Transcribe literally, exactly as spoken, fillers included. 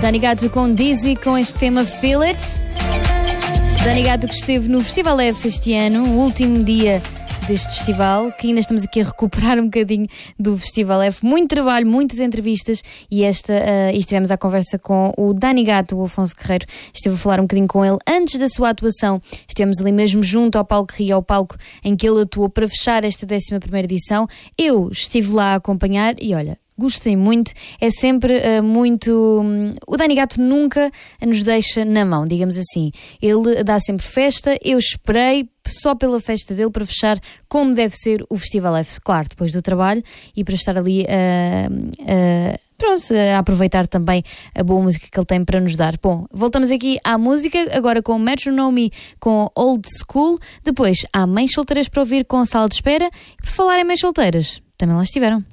Dani Gatto com Dizzy, com este tema Feel It. Dani Gatto que esteve no Festival F este ano, o último dia deste festival, que ainda estamos aqui a recuperar um bocadinho do Festival F. Muito trabalho, muitas entrevistas e esta, uh, e estivemos à conversa com o Dani Gatto, o Afonso Guerreiro. Estive a falar um bocadinho com ele antes da sua atuação. Estivemos ali mesmo junto ao palco Rio, ao palco em que ele atuou para fechar esta décima primeira edição. Eu estive lá a acompanhar e olha, gostei muito, é sempre uh, muito... Um, o Dani Gatto nunca nos deixa na mão, digamos assim. Ele dá sempre festa, eu esperei só pela festa dele para fechar como deve ser o Festival F, claro, depois do trabalho e para estar ali uh, uh, pronto, a aproveitar também a boa música que ele tem para nos dar. Bom, voltamos aqui à música, agora com Metronome, com Old School, depois há Mães Solteiras para ouvir com Sala de Espera, e por falar em Mães Solteiras, também lá estiveram.